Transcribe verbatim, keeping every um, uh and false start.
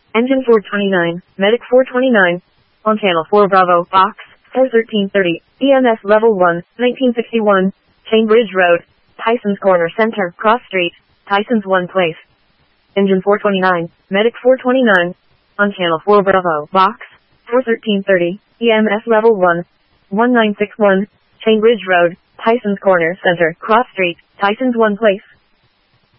Engine four twenty-nine, Medic four twenty-nine. On channel four Bravo, box, four thirteen thirty, E M S level one, nineteen sixty-one, Cambridge Road, Tysons Corner Center, Cross Street, Tysons one place. Engine four twenty-nine, Medic four twenty-nine. On channel four Bravo, box, four thirteen thirty, E M S level one, nineteen sixty-one, Cambridge Road, Tysons Corner Center, Cross Street, Tysons one place.